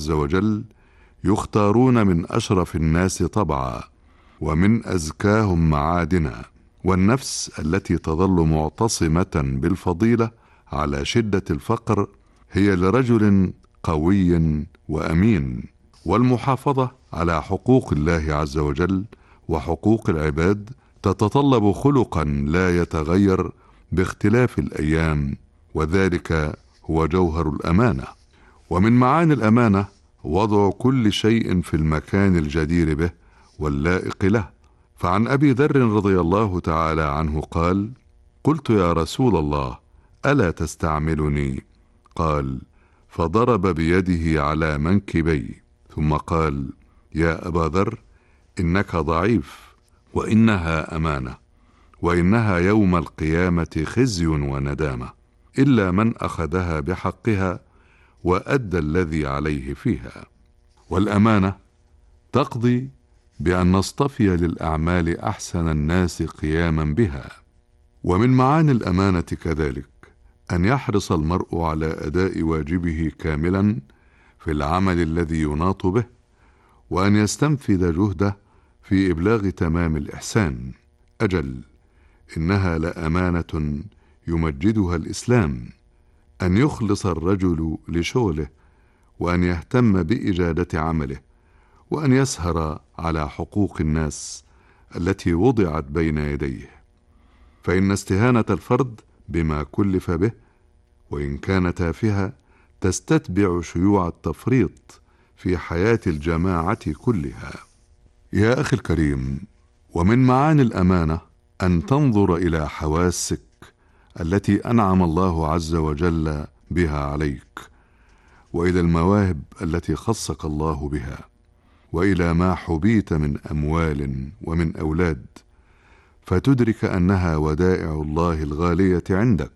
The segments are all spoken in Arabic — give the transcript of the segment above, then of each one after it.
عز وجل يختارون من أشرف الناس طبعا ومن أزكاهم معادنا، والنفس التي تظل معتصمة بالفضيلة على شدة الفقر هي لرجل قوي وأمين. والمحافظة على حقوق الله عز وجل وحقوق العباد تتطلب خلقا لا يتغير باختلاف الأيام، وذلك هو جوهر الأمانة. ومن معاني الأمانة وضع كل شيء في المكان الجدير به واللائق له. فعن أبي ذر رضي الله تعالى عنه قال: قلت يا رسول الله ألا تستعملني؟ قال: فضرب بيده على منكبي ثم قال: يا أبا ذر إنك ضعيف، وإنها أمانة، وإنها يوم القيامة خزي وندامة، إلا من أخذها بحقها وأدى الذي عليه فيها. والأمانة تقضي بأن نصطفي للأعمال أحسن الناس قياما بها. ومن معاني الأمانة كذلك أن يحرص المرء على أداء واجبه كاملا في العمل الذي يناط به، وأن يستنفذ جهده في إبلاغ تمام الإحسان. أجل إنها لأمانة يمجدها الإسلام، أن يخلص الرجل لشغله، وأن يهتم بإجادة عمله، وأن يسهر على حقوق الناس التي وضعت بين يديه. فإن استهانة الفرد بما كلف به وإن كان تافها تستتبع شيوع التفريط في حياة الجماعة كلها. يا أخي الكريم، ومن معاني الأمانة أن تنظر إلى حواسك التي أنعم الله عز وجل بها عليك، وإلى المواهب التي خصك الله بها، وإلى ما حبيت من أموال ومن أولاد، فتدرك أنها ودائع الله الغالية عندك،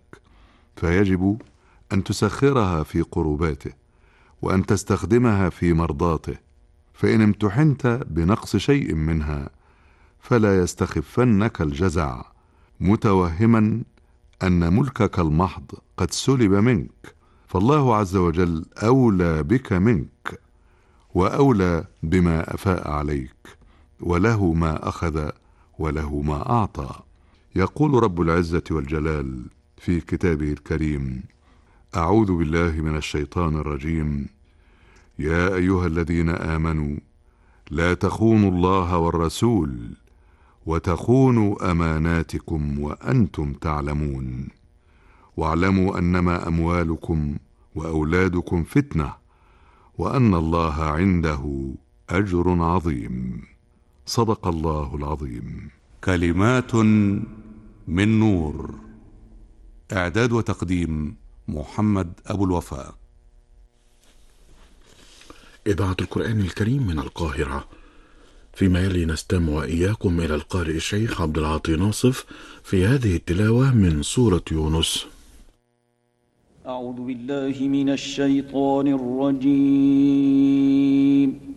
فيجب أن تسخرها في قرباته وأن تستخدمها في مرضاته. فإن امتحنت بنقص شيء منها فلا يستخفنك الجزع متوهما أن ملكك المحض قد سلب منك، فالله عز وجل أولى بك منك، وأولى بما أفاء عليك، وله ما أخذ وله ما أعطى. يقول رب العزة والجلال في كتابه الكريم: أعوذ بالله من الشيطان الرجيم، يا أيها الذين آمنوا لا تخونوا الله والرسول وتخونوا أماناتكم وأنتم تعلمون، واعلموا أنما أموالكم وأولادكم فتنة وأن الله عنده أجر عظيم. صدق الله العظيم. كلمات من نور. إعداد وتقديم محمد أبو الوفاء. إذاعة القرآن الكريم من القاهرة. فيما يلي نستمع وإياكم إلى القارئ الشيخ عبد العاطي ناصف في هذه التلاوة من سورة يونس. أعوذ بالله من الشيطان الرجيم.